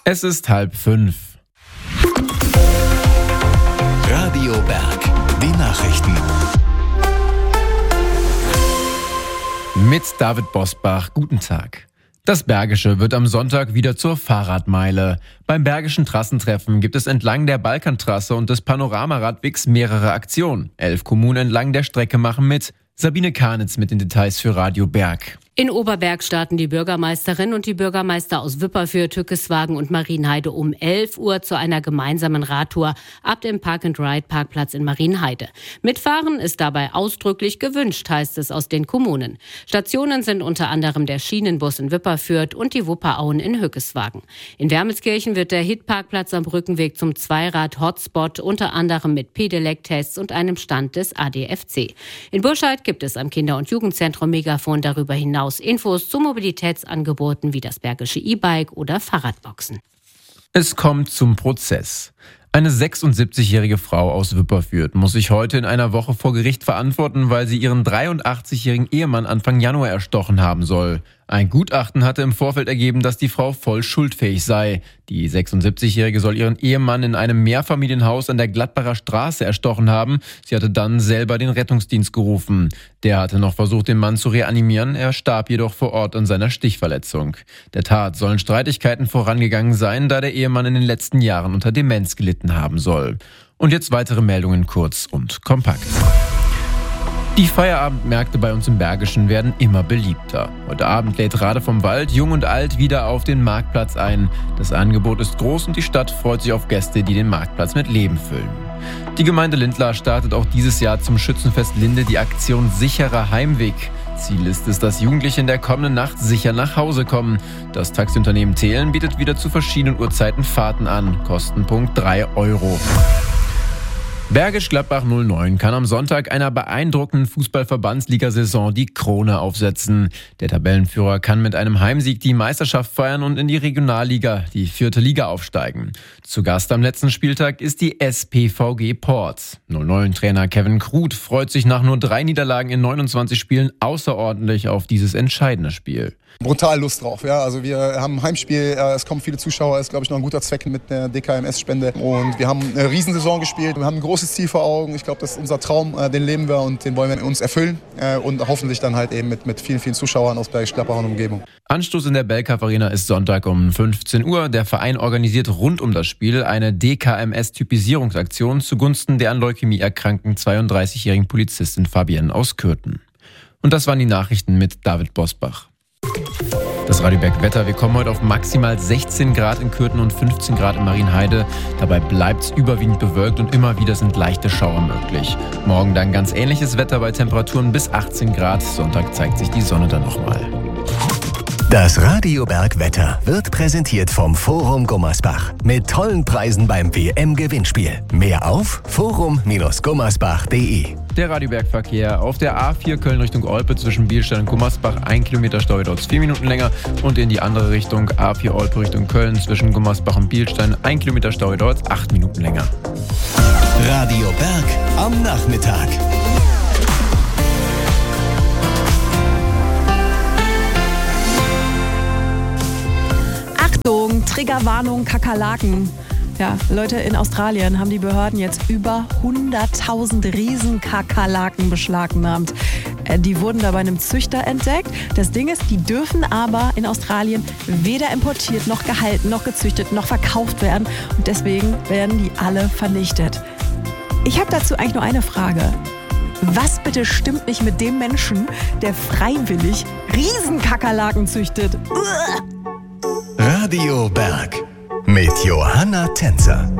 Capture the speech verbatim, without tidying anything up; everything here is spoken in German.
Es ist halb fünf. Radio Berg, die Nachrichten. Mit David Bosbach, guten Tag. Das Bergische wird am Sonntag wieder zur Fahrradmeile. Beim Bergischen Trassentreffen gibt es entlang der Balkantrasse und des Panoramaradwegs mehrere Aktionen. Elf Kommunen entlang der Strecke machen mit. Sabine Karnitz mit den Details für Radio Berg. In Oberberg starten die Bürgermeisterin und die Bürgermeister aus Wipperfürth, Tückiswagen und Marienheide um elf Uhr zu einer gemeinsamen Radtour ab dem Park-and-Ride-Parkplatz in Marienheide. Mitfahren ist dabei ausdrücklich gewünscht, heißt es aus den Kommunen. Stationen sind unter anderem der Schienenbus in Wipperfürth und die Wupperauen in Hückeswagen. In Wermelskirchen wird der Hit-Parkplatz am Brückenweg zum Zweirad-Hotspot, unter anderem mit Pedelec-Tests und einem Stand des A D F C. In Burscheid gibt es am Kinder- und Jugendzentrum Megafon darüber hinaus Infos zu Mobilitätsangeboten wie das Bergische E-Bike oder Fahrradboxen. Es kommt zum Prozess. Eine sechsundsiebzigjährige Frau aus Wipperfürth muss sich heute in einer Woche vor Gericht verantworten, weil sie ihren dreiundachtzigjährigen Ehemann Anfang Januar erstochen haben soll. Ein Gutachten hatte im Vorfeld ergeben, dass die Frau voll schuldfähig sei. Die sechsundsiebzigjährige soll ihren Ehemann in einem Mehrfamilienhaus an der Gladbacher Straße erstochen haben. Sie hatte dann selber den Rettungsdienst gerufen. Der hatte noch versucht, den Mann zu reanimieren. Er starb jedoch vor Ort an seiner Stichverletzung. Der Tat sollen Streitigkeiten vorangegangen sein, da der Ehemann in den letzten Jahren unter Demenz gelitten haben soll. Und jetzt weitere Meldungen kurz und kompakt. Die Feierabendmärkte bei uns im Bergischen werden immer beliebter. Heute Abend lädt Rade vom Wald jung und alt wieder auf den Marktplatz ein. Das Angebot ist groß und die Stadt freut sich auf Gäste, die den Marktplatz mit Leben füllen. Die Gemeinde Lindlar startet auch dieses Jahr zum Schützenfest Linde die Aktion Sicherer Heimweg. Ziel ist es, dass Jugendliche in der kommenden Nacht sicher nach Hause kommen. Das Taxiunternehmen Thelen bietet wieder zu verschiedenen Uhrzeiten Fahrten an. Kostenpunkt drei Euro. Bergisch Gladbach null neun kann am Sonntag einer beeindruckenden Fußball-Verbandsliga-Saison die Krone aufsetzen. Der Tabellenführer kann mit einem Heimsieg die Meisterschaft feiern und in die Regionalliga, die vierte Liga, aufsteigen. Zu Gast am letzten Spieltag ist die S P V G Port. null neun-Trainer Kevin Kruth freut sich nach nur drei Niederlagen in neunundzwanzig Spielen außerordentlich auf dieses entscheidende Spiel. Brutal Lust drauf, ja. Also wir haben ein Heimspiel, es kommen viele Zuschauer, ist glaube ich noch ein guter Zweck mit der D K M S-Spende. Und wir haben eine Riesensaison gespielt, wir haben ein großes Ziel vor Augen. Ich glaube, das ist unser Traum, den leben wir und den wollen wir uns erfüllen. Und hoffentlich dann halt eben mit, mit vielen, vielen Zuschauern aus Bergisch Gladbach und Umgebung. Anstoß in der Belkav Arena ist Sonntag um fünfzehn Uhr. Der Verein organisiert rund um das Spiel eine D K M S-Typisierungsaktion zugunsten der an Leukämie erkrankten zweiunddreißigjährigen Polizistin Fabienne aus Kürten. Und das waren die Nachrichten mit David Bosbach. Das Radio Berg Wetter. Wir kommen heute auf maximal sechzehn Grad in Kürten und fünfzehn Grad in Marienheide. Dabei bleibt es überwiegend bewölkt und immer wieder sind leichte Schauer möglich. Morgen dann ganz ähnliches Wetter bei Temperaturen bis achtzehn Grad. Sonntag zeigt sich die Sonne dann nochmal. Das Radio Berg Wetter wird präsentiert vom Forum Gummersbach. Mit tollen Preisen beim W M-Gewinnspiel. Mehr auf forum Bindestrich gummersbach punkt de. Der Radio Berg Verkehr auf der A vier Köln Richtung Olpe zwischen Bielstein und Gummersbach. Ein Kilometer Stau dauert vier Minuten länger. Und in die andere Richtung A vier Olpe Richtung Köln zwischen Gummersbach und Bielstein. Ein Kilometer Stau dauert acht Minuten länger. Radio Berg am Nachmittag. Achtung, Triggerwarnung, Kakerlaken. Ja, Leute, in Australien haben die Behörden jetzt über hunderttausend Riesenkakerlaken beschlagnahmt. Äh, die wurden da bei einem Züchter entdeckt. Das Ding ist, die dürfen aber in Australien weder importiert, noch gehalten, noch gezüchtet, noch verkauft werden. Und deswegen werden die alle vernichtet. Ich habe dazu eigentlich nur eine Frage. Was bitte stimmt nicht mit dem Menschen, der freiwillig Riesenkakerlaken züchtet? Uah! Radio Berg mit Johanna Tänzer.